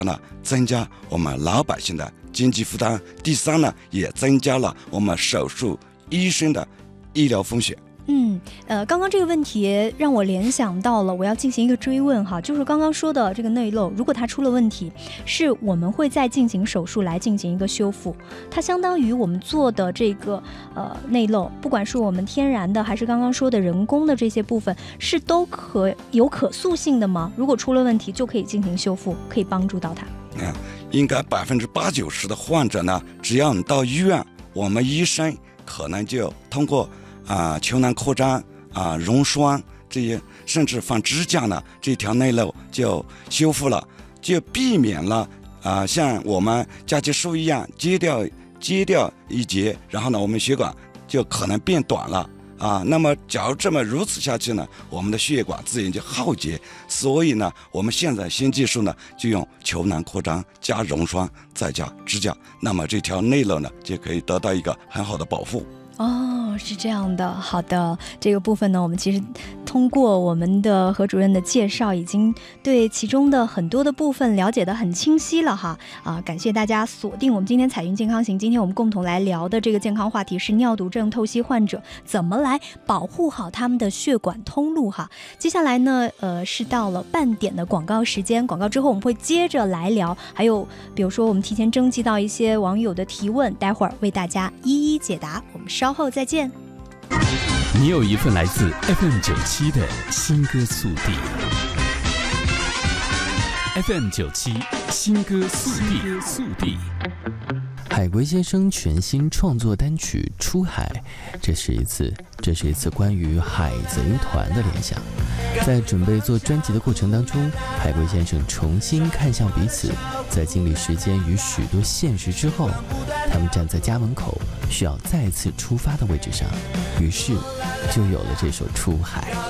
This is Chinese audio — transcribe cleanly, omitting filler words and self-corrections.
呢，增加我们老百姓的经济负担；第三呢，也增加了我们手术医生的医疗风险。 刚刚这个问题让我联想到了，我要进行一个追问哈，就是刚刚说的这个内漏，如果它出了问题，是我们会再进行手术来进行一个修复，它相当于我们做的这个内漏，不管是我们天然的还是刚刚说的人工的这些部分，是都有可塑性的吗？如果出了问题就可以进行修复，可以帮助到它？ 应该80%-90%的患者呢，只要你到医院，我们医生可能就通过球囊扩张溶栓这些，甚至放支架呢，这条内漏就修复了，就避免了像我们架起树一样接掉一节，然后呢我们血管就可能变短了那么假如如此下去呢，我们的血管自然就耗竭。所以呢，我们现在新技术呢，就用球囊扩张加溶栓再加支架，那么这条内漏呢就可以得到一个很好的保护。 是这样的，好的，这个部分呢，我们其实通过我们的何主任的介绍，已经对其中的很多的部分了解得很清晰了哈。感谢大家锁定我们今天彩云健康行，今天我们共同来聊的这个健康话题是尿毒症透析患者怎么来保护好他们的血管通路哈。接下来呢，是到了半点的广告时间，广告之后我们会接着来聊，还有比如说我们提前征集到一些网友的提问，待会儿为大家一一解答，我们稍后再见。 你有一份来自 FM97 的新歌速递。FM97 新歌速递。海龟先生全新创作单曲《出海》，这是一次关于海贼团的联想。在准备做专辑的过程当中，海龟先生重新看向彼此，在经历时间与许多现实之后，他们站在家门口需要再次出发的位置上，于是就有了这首《出海》。